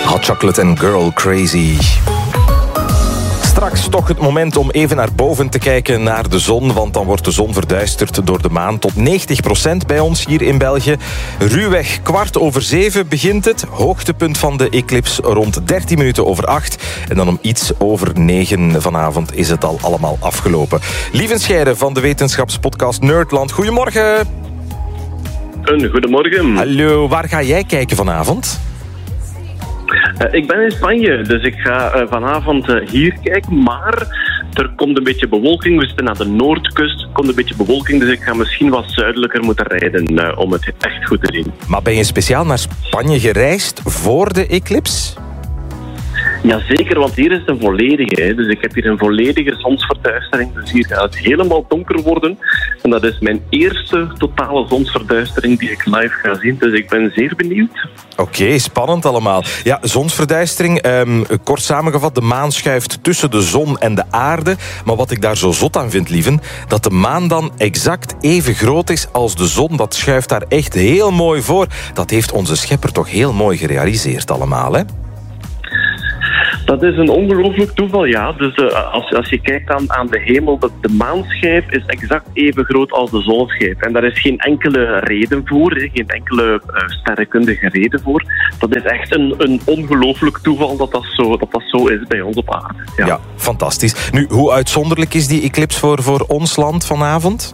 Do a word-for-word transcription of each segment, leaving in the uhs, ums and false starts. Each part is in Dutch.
Hot Chocolate and Girl Crazy. Straks toch het moment om even naar boven te kijken, naar de zon. Want dan wordt de zon verduisterd door de maan tot negentig procent bij ons hier in België. Ruwweg kwart over zeven begint het. Hoogtepunt van de eclips rond dertien minuten over acht. En dan om iets over negen vanavond is het al allemaal afgelopen. Lieven Scheire van de wetenschapspodcast Nerdland. Goedemorgen. Een goedemorgen. Hallo, waar ga jij kijken vanavond? Uh, ik ben in Spanje, dus ik ga uh, vanavond uh, hier kijken, maar er komt een beetje bewolking. We zitten aan de noordkust, er komt een beetje bewolking, dus ik ga misschien wat zuidelijker moeten rijden uh, om het echt goed te zien. Maar ben je speciaal naar Spanje gereisd voor de eclips? Jazeker, want hier is het een volledige. Hè. Dus ik heb hier een volledige zonsverduistering. Dus hier gaat het helemaal donker worden. En dat is mijn eerste totale zonsverduistering die ik live ga zien. Dus ik ben zeer benieuwd. Oké, okay, spannend allemaal. Ja, zonsverduistering. Um, kort samengevat, de maan schuift tussen de zon en de aarde. Maar wat ik daar zo zot aan vind, lieven, dat de maan dan exact even groot is als de zon. Dat schuift daar echt heel mooi voor. Dat heeft onze schepper toch heel mooi gerealiseerd allemaal, hè? Dat is een ongelooflijk toeval, ja. Dus uh, als, als je kijkt aan, aan de hemel, dat de maanschijf is exact even groot als de zonschijf. En daar is geen enkele reden voor, hè, geen enkele uh, sterrenkundige reden voor. Dat is echt een, een ongelooflijk toeval dat dat, zo, dat dat zo is bij ons op aarde. Ja, ja, fantastisch. Nu, hoe uitzonderlijk is die eclips voor, voor ons land vanavond?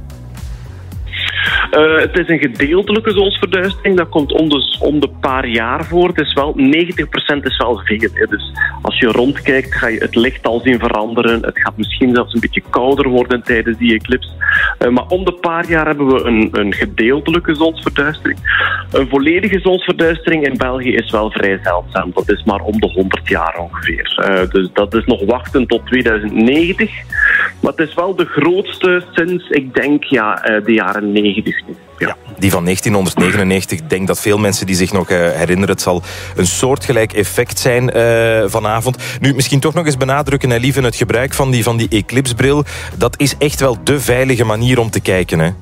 Uh, het is een gedeeltelijke zonsverduistering. Dat komt om de, om de paar jaar voor. Het is wel, negentig procent is wel veel. Hè. Dus als je rondkijkt, ga je het licht al zien veranderen. Het gaat misschien zelfs een beetje kouder worden tijdens die eclips. Uh, maar om de paar jaar hebben we een, een gedeeltelijke zonsverduistering. Een volledige zonsverduistering in België is wel vrij zeldzaam. Dat is maar om de honderd jaar ongeveer. Uh, dus dat is nog wachten tot tweeduizend negentig. Maar het is wel de grootste sinds, ik denk, ja, uh, de jaren negentig. Ja. Ja, die van negentienhonderdnegenennegentig. Ik denk dat veel mensen die zich nog uh, herinneren. Het zal een soortgelijk effect zijn uh, vanavond. Nu, misschien toch nog eens benadrukken, hè, Lieven, het gebruik van die, van die eclipsbril. Dat is echt wel de veilige manier om te kijken, hè?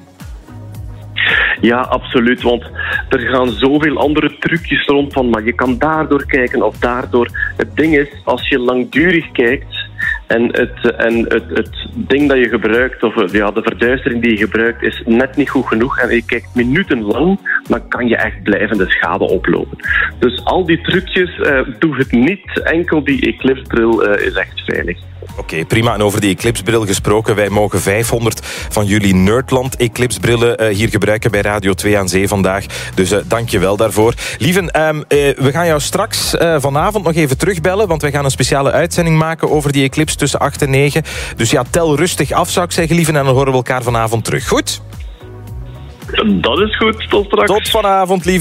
Ja, absoluut, want er gaan zoveel andere trucjes rond van, maar je kan daardoor kijken of daardoor. Het ding is, als je langdurig kijkt en het, en het, het ding dat je gebruikt, of ja, de verduistering die je gebruikt, is net niet goed genoeg en je kijkt minutenlang, dan kan je echt blijvende schade oplopen. Dus al die trucjes, uh, doe het niet. Enkel die eclipsbril uh, is echt veilig. Oké, okay, prima. En over die eclipsbril gesproken. Wij mogen vijfhonderd van jullie Nerdland eclipsbrillen uh, hier gebruiken bij Radio twee aan Zee vandaag. Dus uh, dank je wel daarvoor. Lieven, um, uh, we gaan jou straks uh, vanavond nog even terugbellen, want wij gaan een speciale uitzending maken over die eclips tussen acht en negen. Dus ja, tel rustig af, zou ik zeggen, Lieven, en dan horen we elkaar vanavond terug. Goed? Dat is goed. Tot straks. Tot vanavond, Lieven.